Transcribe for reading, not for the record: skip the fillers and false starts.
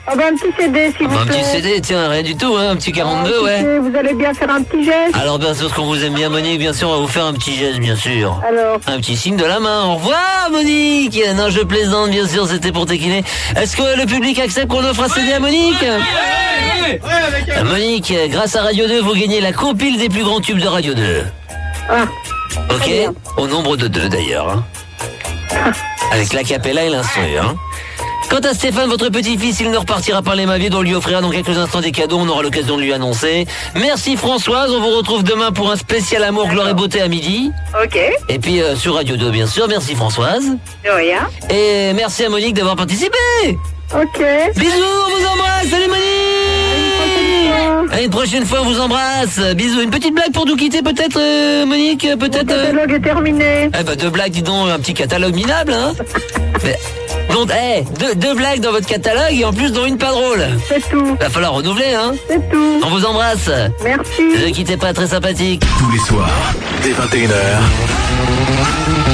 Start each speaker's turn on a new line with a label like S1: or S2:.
S1: Ah bah un petit CD, s'il vous
S2: Un
S1: plaît.
S2: petit CD, tiens, rien du tout, hein, un petit 42, ouais.
S1: Écoutez, vous allez bien faire un petit geste.
S2: Alors bien sûr qu'on vous aime bien, Monique, bien sûr, on va vous faire un petit geste, bien sûr.
S1: Alors,
S2: Un petit signe de la main. Au revoir, Monique. Non, je plaisante, bien sûr, c'était pour taquiner. Est-ce que le public accepte qu'on offre un CD à Monique? Monique, grâce à Radio 2, vous gagnez la compile des plus grands tubes de Radio 2.
S1: ah,
S2: Ok?
S1: Très bien.
S2: Au nombre de 2, d'ailleurs. Hein. Avec l'acapella et l'instru, hein. Quant à Stéphane, votre petit-fils, il ne repartira par les mains vides. On lui offrira dans quelques instants des cadeaux. On aura l'occasion de lui annoncer. Merci Françoise. On vous retrouve demain pour un spécial amour, gloire et beauté à midi.
S1: ok,
S2: Et puis sur Radio 2, bien sûr. Merci Françoise.
S1: de rien.
S2: Et merci à Monique d'avoir participé.
S1: Ok.
S2: Bisous, on vous embrasse. Salut Monique. À une prochaine fois, on vous embrasse. Bisous. Une petite blague pour nous quitter peut-être, Monique.
S1: Le
S2: Peut-être.
S1: catalogue est terminé.
S2: Eh ben 2 blagues, dis donc, un petit catalogue minable, hein. Mais, donc, deux blagues dans votre catalogue et en plus dont une pas drôle.
S1: C'est tout.
S2: Va falloir renouveler, hein.
S1: C'est tout.
S2: On vous embrasse.
S1: Merci.
S2: Ne quittez pas, très sympathique.
S3: Tous les soirs, dès 21h.